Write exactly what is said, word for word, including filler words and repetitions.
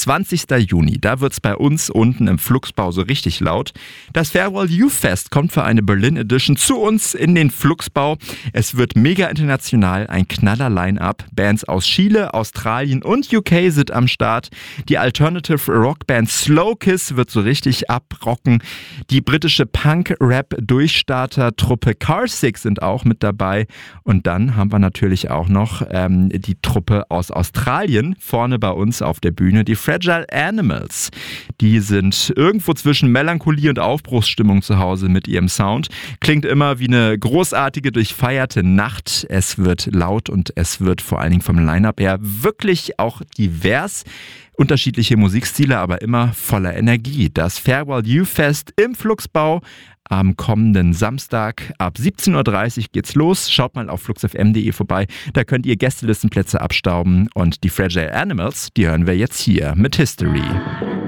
zwanzigster Juni, da wird's bei uns unten im Flugsbau so richtig laut. Das Farewell Youth Fest kommt für eine Berlin Edition zu uns in den Flugsbau. Es wird mega international, ein knaller Line-Up. Bands aus Chile, Australien und U K sind am Start. Die Alternative Rockband Slow Kiss wird so richtig abrocken. Die britische Punk-Rap-Durchstarter-Truppe Carsix sind auch mit dabei. Und dann haben wir natürlich auch noch ähm, die Truppe aus Australien vorne bei uns auf der Bühne, die Fragile Animals. Die sind irgendwo zwischen Melancholie und Aufbruchsstimmung zu Hause mit ihrem Sound. Klingt immer wie eine großartige, durchfeierte Nacht. Es wird laut und es wird vor allen Dingen vom Line-Up her wirklich auch divers. Unterschiedliche Musikstile, aber immer voller Energie. Das Farewell Youth Fest im Flugsbau am kommenden Samstag ab siebzehn Uhr dreißig geht's los. Schaut mal auf flux f m punkt d e vorbei. Da könnt ihr Gästelistenplätze abstauben. Und die Fragile Animals, die hören wir jetzt hier mit History.